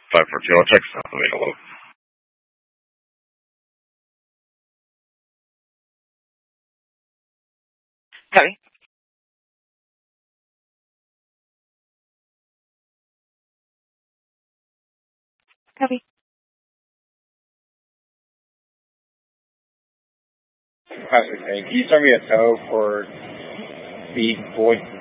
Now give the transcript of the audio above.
542. I'll check South of 811. Copy. Copy. Classic. Can you send me a tow for the Boyd